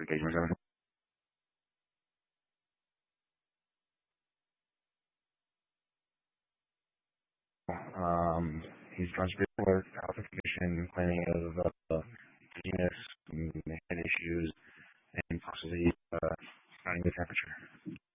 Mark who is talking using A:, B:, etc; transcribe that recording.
A: classification. He's trying to with classification, claiming of genus